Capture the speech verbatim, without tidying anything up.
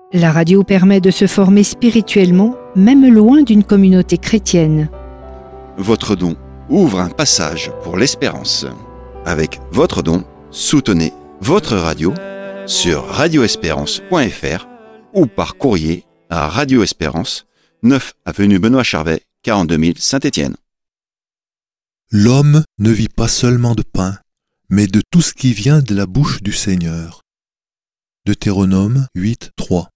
La radio permet de se former spirituellement, même loin d'une communauté chrétienne. Votre don ouvre un passage pour l'espérance. Avec votre don, soutenez votre radio sur radio espérance point f r ou par courrier à Radio Espérance, neuf avenue Benoît Charvet, quarante-deux mille Saint-Étienne. L'homme ne vit pas seulement de pain, mais de tout ce qui vient de la bouche du Seigneur. Deutéronome huit, trois.